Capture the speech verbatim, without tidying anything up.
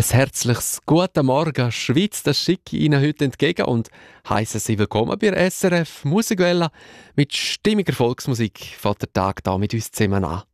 Ein herzliches Guten Morgen Schweiz, das schicke ich Ihnen heute entgegen und heisse Sie willkommen bei S R F Musikwelle. Mit stimmiger Volksmusik fängt der Tag da mit uns zusammen an.